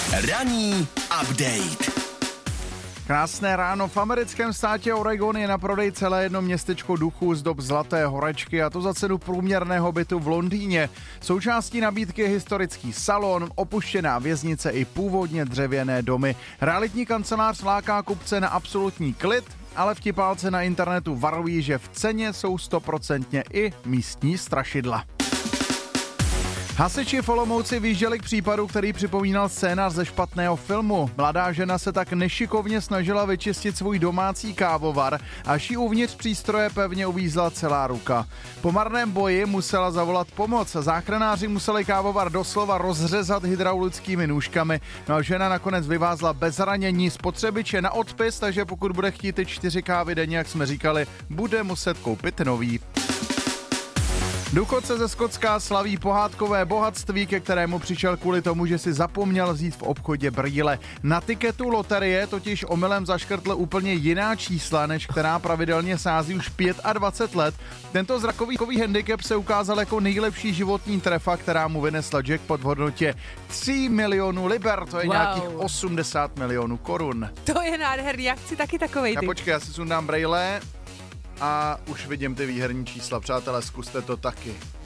Ranní update. Krásné ráno. V americkém státě Oregon je na prodej celé jedno městečko duchů z dob Zlaté horečky, a to za cenu průměrného bytu v Londýně. Součástí nabídky je historický salon, opuštěná věznice i původně dřevěné domy. Realitní kancelář láká kupce na absolutní klid, ale vtipálce na internetu varují, že v ceně jsou 100% i místní strašidla. Hasiči v Olomouci vyjížděli k případu, který připomínal scénář ze špatného filmu. Mladá žena se tak nešikovně snažila vyčistit svůj domácí kávovar, až jí uvnitř přístroje pevně uvízla celá ruka. Po marném boji musela zavolat pomoc. Záchranáři museli kávovar doslova rozřezat hydraulickými nůžkami. No a žena nakonec vyvázla bez zranění, spotřebiče na odpis, takže pokud bude chtít ty 4 kávy denně, jak jsme říkali, bude muset koupit nový. Důchodce ze Skotska slaví pohádkové bohatství, ke kterému přišel kvůli tomu, že si zapomněl vzít v obchodě brýle. Na tiketu loterie totiž omylem zaškrtl úplně jiná čísla, než která pravidelně sází už 25 let. Tento zrakový handicap se ukázal jako nejlepší životní trefa, která mu vynesla jackpot v hodnotě 3 milionů liber, to je nějakých 80 milionů korun. To je nádherný, já chci taky takovej typ. Počkej, já si sundám brejle. A už vidím ty výherní čísla. Přátelé, zkuste to taky.